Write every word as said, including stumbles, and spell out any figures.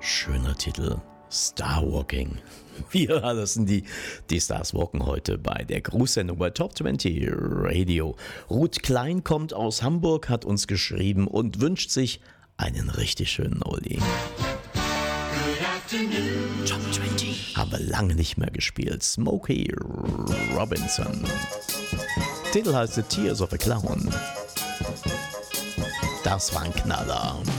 Schöner Titel. Starwalking. Wir lassen die, die Stars walken heute bei der Grußsendung bei Top zwanzig Radio. Ruth Klein kommt aus Hamburg, hat uns geschrieben und wünscht sich einen richtig schönen Oldie. Top zwanzig. Haben wir lange nicht mehr gespielt. Smokey Robinson. Titel heißt The Tears of a Clown. Das war ein Knaller.